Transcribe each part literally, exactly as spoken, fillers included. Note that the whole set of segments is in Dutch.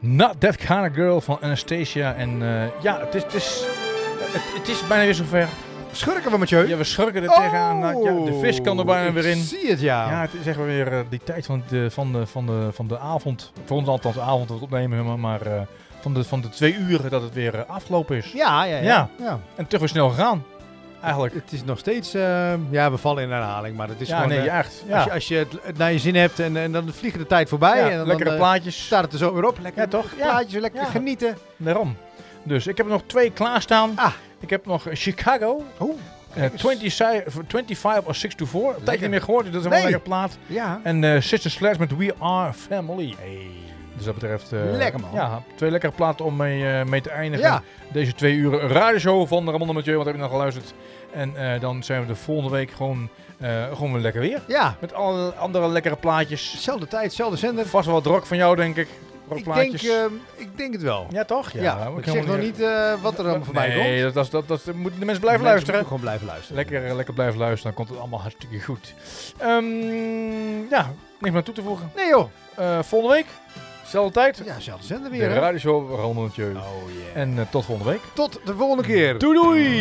Not That Kind of Girl van Anastasia. En uh, ja, het is, het, is, het, het is bijna weer zover. Schurken we, Mathieu? Ja, we schurken er oh, tegenaan. Nou, ja, de vis kan er bijna weer in. Ik zie het, ja. Ja, het is echt weer uh, die tijd van de, van, de, van, de, van de avond. Voor ons althans de avond dat we het opnemen, maar uh, van, de, van de twee uren dat het weer uh, afgelopen is. Ja, ja, ja. ja. ja. En toch weer snel gegaan. Eigenlijk. Het is nog steeds, uh, ja, we vallen in herhaling, maar het is ja, gewoon... nee, uh, echt. Ja. Als, je, als je het, het naar je zin hebt en, en dan vliegt de tijd voorbij. Ja, en dan, lekkere dan, plaatjes. Staat het er zo weer op. Lekker, ja, toch? Plaatjes, ja. lekker ja. genieten. Daarom. Dus ik heb er nog twee klaarstaan. Ah. Ik heb nog Chicago. Oeh. Uh, vijfentwintig or six to four. Een tijdje niet meer gehoord, dus dat is nee. wel een lekker plaat. Ja. En uh, Sister Sledge met We Are Family. Hey. Dus dat betreft... Uh, lekker man. Ja, twee lekkere platen om mee, uh, mee te eindigen. Ja. Deze twee uren radioshow van Ramon en Mathieu. Wat heb je nog geluisterd? En uh, dan zijn we de volgende week gewoon, uh, gewoon weer lekker weer. Ja. Met alle andere lekkere plaatjes. Zelfde tijd, zelfde zender. Vast wel wat rock van jou, denk ik. Ik denk, uh, ik denk het wel. Ja, toch? Ja, ja ik zeg nog niet uh, wat er allemaal voorbij nee, komt. Nee, dat, dat, dat, dat moeten de mensen blijven de mensen luisteren. gewoon blijven luisteren. Lekker, lekker blijven luisteren, dan komt het allemaal hartstikke goed. Um, ja, niks meer toe te voegen. Nee joh. Uh, volgende week, zelfde tijd. Ja, zelfde zender weer. De radioshow Ramon en Mathieu. Oh yeah. En uh, tot volgende week. Tot de volgende keer. Doei doei.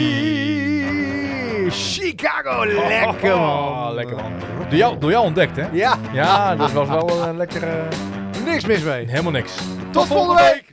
Doei. Chicago, lekker man. Oh, lekker man. Door jou, door jou ontdekt, hè? Ja. Ja, dat was wel een uh, lekkere... Niks mis mee. Helemaal niks. Tot, Tot volgende week. week.